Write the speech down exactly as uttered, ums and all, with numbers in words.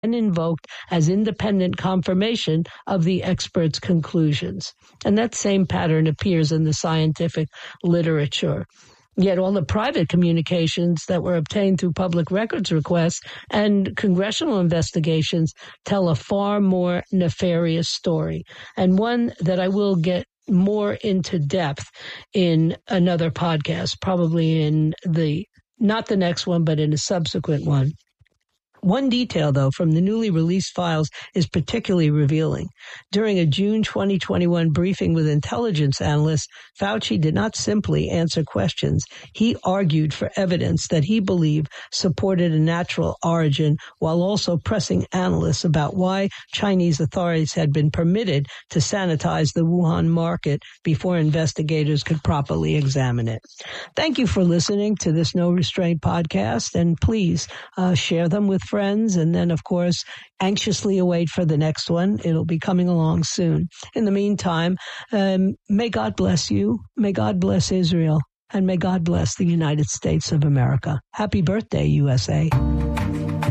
and invoked as independent confirmation of the experts' conclusions. And that same pattern appears in the scientific literature. Yet all the private communications that were obtained through public records requests and congressional investigations tell a far more nefarious story, and one that I will get more into depth in another podcast, probably in the, not the next one, but in a subsequent one. One detail, though, from the newly released files is particularly revealing. During a June twenty twenty-one briefing with intelligence analysts, Fauci did not simply answer questions. He argued for evidence that he believed supported a natural origin, while also pressing analysts about why Chinese authorities had been permitted to sanitize the Wuhan market before investigators could properly examine it. Thank you for listening to this No Restraint podcast, and please uh, share them with friends, and then, of course, anxiously await for the next one. It'll be coming along soon. In the meantime, um, may God bless you, may God bless Israel, and may God bless the United States of America. Happy birthday, U S A.